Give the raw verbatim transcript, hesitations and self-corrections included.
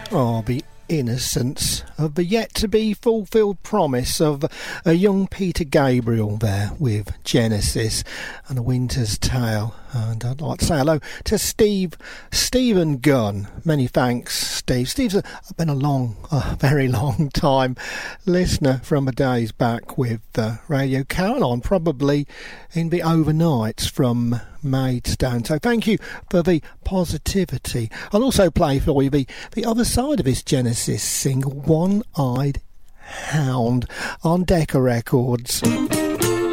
Oh, the innocence of the yet-to-be-fulfilled promise of a young Peter Gabriel there with Genesis and A Winter's Tale. And I'd like to say hello to Steve, Stephen Gunn. Many thanks, Steve. Steve's a, been a long, a very long time listener from the days back with uh, Radio Caroline, probably in the overnights from Maidstone. So thank you for the positivity. I'll also play for you the, the other side of this Genesis single, One-Eyed Hound, on Decca Records.